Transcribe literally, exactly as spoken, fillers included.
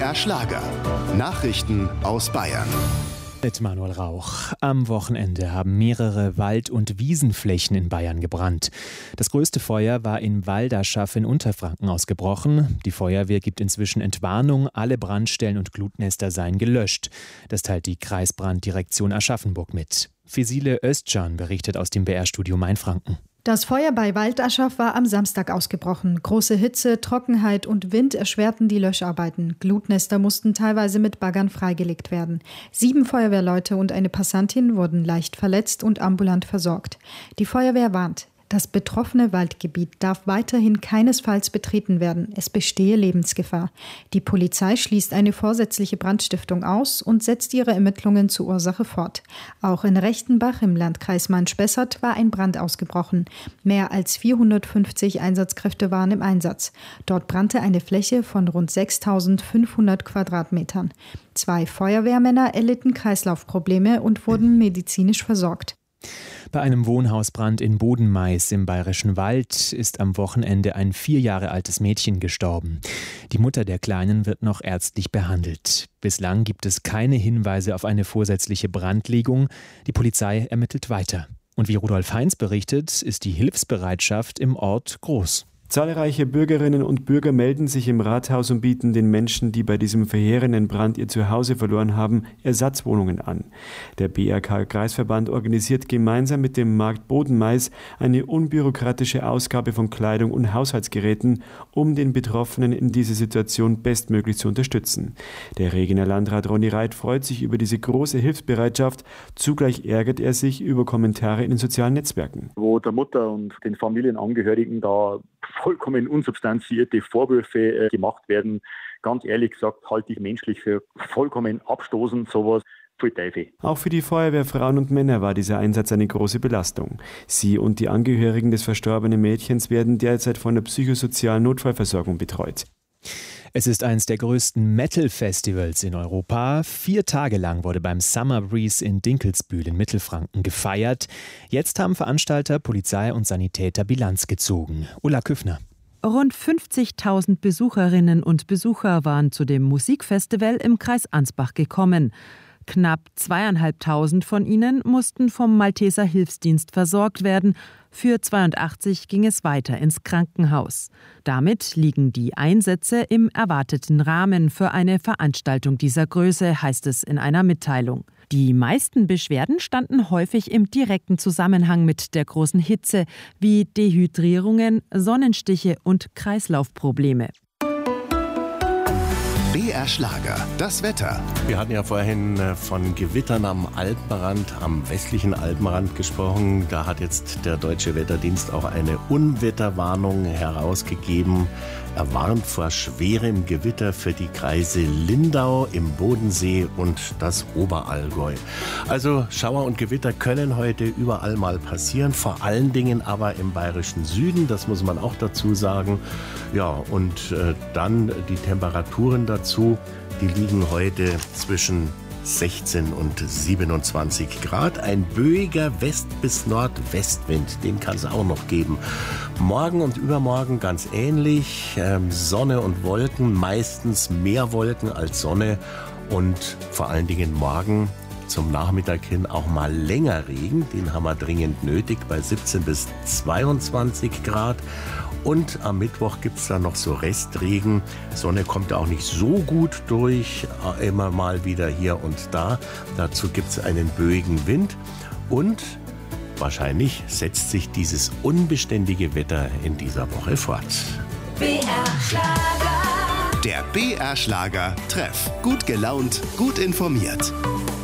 R Schlager. Nachrichten aus Bayern. Mit Manuel Rauch. Am Wochenende haben mehrere Wald- und Wiesenflächen in Bayern gebrannt. Das größte Feuer war in Walderschaff in Unterfranken ausgebrochen. Die Feuerwehr gibt inzwischen Entwarnung, alle Brandstellen und Glutnester seien gelöscht. Das teilt die Kreisbranddirektion Aschaffenburg mit. Fesile Özcan berichtet aus dem B R-Studio Mainfranken. Das Feuer bei Walderschaff war am Samstag ausgebrochen. Große Hitze, Trockenheit und Wind erschwerten die Löscharbeiten. Glutnester mussten teilweise mit Baggern freigelegt werden. Sieben Feuerwehrleute und eine Passantin wurden leicht verletzt und ambulant versorgt. Die Feuerwehr warnt: Das betroffene Waldgebiet darf weiterhin keinesfalls betreten werden. Es bestehe Lebensgefahr. Die Polizei schließt eine vorsätzliche Brandstiftung aus und setzt ihre Ermittlungen zur Ursache fort. Auch in Rechtenbach im Landkreis Main-Spessart war ein Brand ausgebrochen. Mehr als vierhundertfünfzig Einsatzkräfte waren im Einsatz. Dort brannte eine Fläche von rund sechstausendfünfhundert Quadratmetern. Zwei Feuerwehrmänner erlitten Kreislaufprobleme und wurden medizinisch versorgt. Bei einem Wohnhausbrand in Bodenmais im Bayerischen Wald ist am Wochenende ein vier Jahre altes Mädchen gestorben. Die Mutter der Kleinen wird noch ärztlich behandelt. Bislang gibt es keine Hinweise auf eine vorsätzliche Brandlegung. Die Polizei ermittelt weiter. Und wie Rudolf Heinz berichtet, ist die Hilfsbereitschaft im Ort groß. Zahlreiche Bürgerinnen und Bürger melden sich im Rathaus und bieten den Menschen, die bei diesem verheerenden Brand ihr Zuhause verloren haben, Ersatzwohnungen an. Der B R K-Kreisverband organisiert gemeinsam mit dem Markt Bodenmais eine unbürokratische Ausgabe von Kleidung und Haushaltsgeräten, um den Betroffenen in dieser Situation bestmöglich zu unterstützen. Der Regener Landrat Ronny Reit freut sich über diese große Hilfsbereitschaft. Zugleich ärgert er sich über Kommentare in den sozialen Netzwerken, wo der Mutter und den Familienangehörigen da vollkommen unsubstanzierte Vorwürfe äh, gemacht werden. Ganz ehrlich gesagt, halte ich menschlich für vollkommen abstoßend sowas. Voll Teufel. Auch für die Feuerwehrfrauen und Männer war dieser Einsatz eine große Belastung. Sie und die Angehörigen des verstorbenen Mädchens werden derzeit von der psychosozialen Notfallversorgung betreut. Es ist eines der größten Metal-Festivals in Europa. Vier Tage lang wurde beim Summer Breeze in Dinkelsbühl in Mittelfranken gefeiert. Jetzt haben Veranstalter, Polizei und Sanitäter Bilanz gezogen. Ulla Küffner. Rund fünfzigtausend Besucherinnen und Besucher waren zu dem Musikfestival im Kreis Ansbach gekommen. Knapp zweieinhalbtausend von ihnen mussten vom Malteser Hilfsdienst versorgt werden. Für zweiundachtzig ging es weiter ins Krankenhaus. Damit liegen die Einsätze im erwarteten Rahmen für eine Veranstaltung dieser Größe, heißt es in einer Mitteilung. Die meisten Beschwerden standen häufig im direkten Zusammenhang mit der großen Hitze, wie Dehydrierungen, Sonnenstiche und Kreislaufprobleme. B R Schlager, das Wetter. Wir hatten ja vorhin von Gewittern am Alpenrand, am westlichen Alpenrand gesprochen. Da hat jetzt der Deutsche Wetterdienst auch eine Unwetterwarnung herausgegeben. Er warnt vor schwerem Gewitter für die Kreise Lindau im Bodensee und das Oberallgäu. Also Schauer und Gewitter können heute überall mal passieren, vor allen Dingen aber im bayerischen Süden, das muss man auch dazu sagen. Ja, und äh, dann die Temperaturen dazu, die liegen heute zwischen sechzehn und siebenundzwanzig Grad. Ein böiger West- bis Nordwestwind, den kann es auch noch geben. Morgen und übermorgen ganz ähnlich. Ähm, Sonne und Wolken, meistens mehr Wolken als Sonne. Und vor allen Dingen morgen zum Nachmittag hin auch mal länger Regen. Den haben wir dringend nötig bei siebzehn bis zweiundzwanzig Grad. Und am Mittwoch gibt es dann noch so Restregen. Sonne kommt auch nicht so gut durch, immer mal wieder hier und da. Dazu gibt es einen böigen Wind. Und wahrscheinlich setzt sich dieses unbeständige Wetter in dieser Woche fort. B R Schlager. Der B R Schlager Treff. Gut gelaunt, gut informiert.